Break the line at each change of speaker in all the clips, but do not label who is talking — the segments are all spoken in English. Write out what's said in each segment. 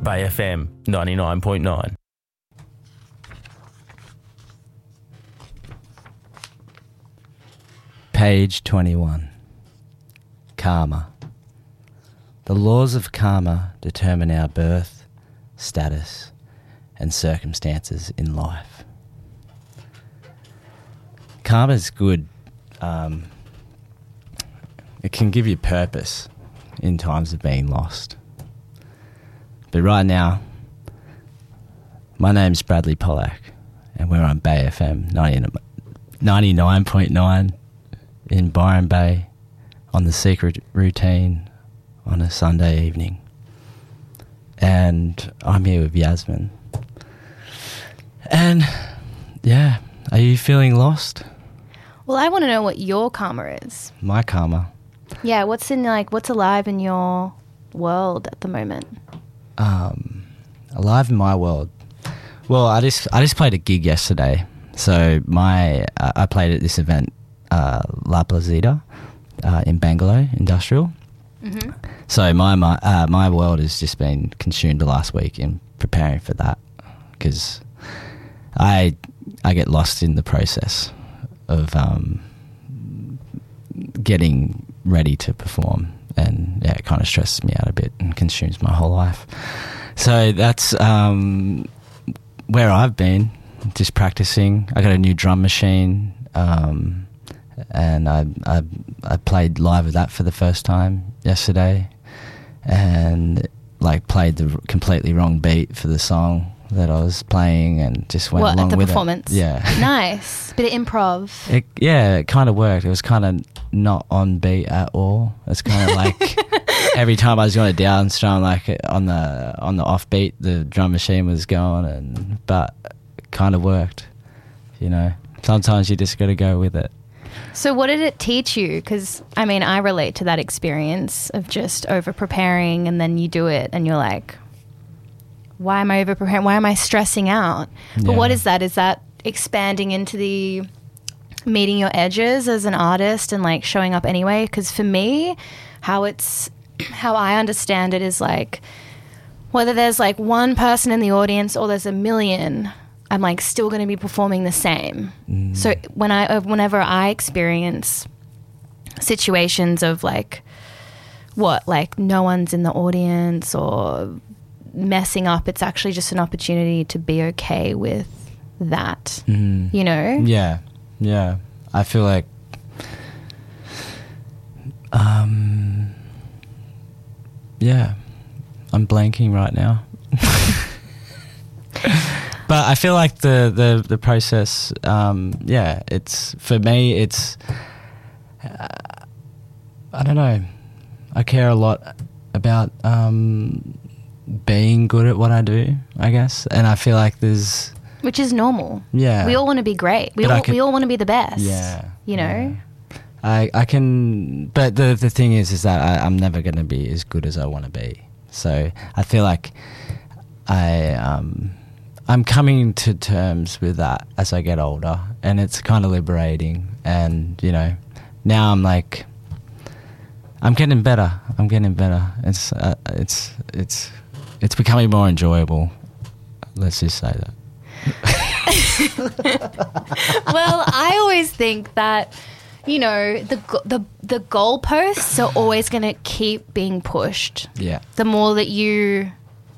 Bay FM 99.9.
Page 21. Karma. The laws of karma determine our birth, status, and circumstances in life. Karma is good. It can give you purpose in times of being lost. But right now, my name's Bradley Pollack, and we're on Bay FM 99.9 in Byron Bay on the Secret Routine on a Sunday evening. And I'm here with Yasmin. And, yeah, are you feeling lost?
Well, I want to know what your karma is.
My karma?
Yeah, what's alive in your world at the moment?
Alive in my world. Well, I just played a gig yesterday. So I played at this event, La Plazida, in Bangalore Industrial. Mm-hmm. So my world has just been consumed the last week in preparing for that, because I get lost in the process of getting ready to perform, and yeah, it kind of stresses me out a bit and consumes my whole life. So that's where I've been, just practicing. I got a new drum machine, and I played live with that for the first time yesterday, and played the completely wrong beat for the song that I was playing, and just went along with it.
At the performance?
Yeah.
Nice. Bit of improv.
It kind of worked. It was kind of not on beat at all. It's kind of like every time I was going to downstrum, on the off beat, the drum machine was going, but it kind of worked, you know. Sometimes you just got to go with it.
So what did it teach you? Because, I mean, I relate to that experience of just over-preparing, and then you do it and you're like, why am I over-preparing? Why am I stressing out? But what is that? Is that expanding into the meeting your edges as an artist and showing up anyway? Because for me, how I understand it is whether there's one person in the audience or there's a million, I'm still going to be performing the same. So whenever I experience situations of no one's in the audience or messing up, it's actually just an opportunity to be okay with that, you know?
Yeah. I feel like I'm blanking right now. But I feel like the process, it's, for me, it's, I don't know, I care a lot about being good at what I do, I guess, and I feel like there's...
Which is normal.
Yeah.
We all want to be great. We all want to be the best.
Yeah.
You know?
Yeah. I can... But the thing is that I'm never going to be as good as I want to be. So I feel like I'm coming to terms with that as I get older, and it's kind of liberating. And, you know, now I'm getting better. It's becoming more enjoyable. Let's just say that.
Well, I always think that, you know, the goalposts are always going to keep being pushed.
Yeah.
The more that you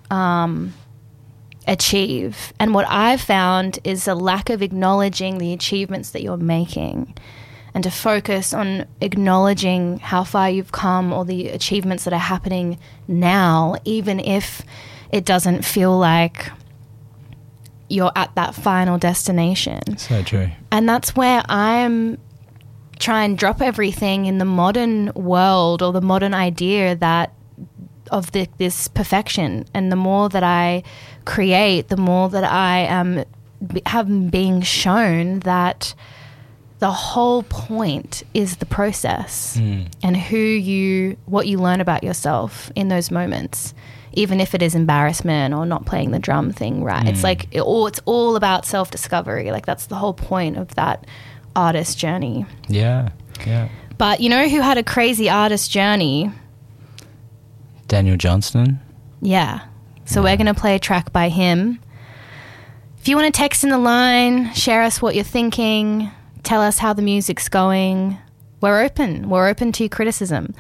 achieve. And what I've found is a lack of acknowledging the achievements that you're making, and to focus on acknowledging how far you've come or the achievements that are happening now, even if it doesn't feel like you're at that final destination.
So true.
And that's where I'm trying to drop everything in the modern world, or the modern idea that of this perfection. And the more that I create, the more that I have being shown that the whole point is the process and what you learn about yourself in those moments, even if it is embarrassment or not playing the drum thing right. It's it's all about self-discovery. That's the whole point of that artist journey.
Yeah.
But you know who had a crazy artist journey?
Daniel Johnston.
Yeah. So we're going to play a track by him. If you want to text in the line, share us what you're thinking, tell us how the music's going. We're open. We're open to criticism.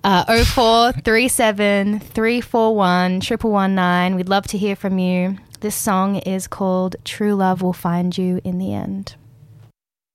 0437 341 119. We'd love to hear from you. This song is called True Love Will Find You in the End.